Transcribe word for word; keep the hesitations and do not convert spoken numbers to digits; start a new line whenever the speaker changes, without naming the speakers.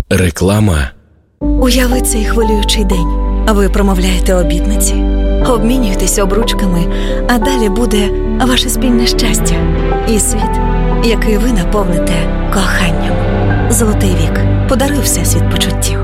Реклама.
Уяви цей хвилюючий день. Ви промовляєте обітниці, обмінюєтеся обручками, а далі буде ваше спільне щастя і світ, який ви наповните коханням. Золотий вік. Подаруй всесвіт почуттів.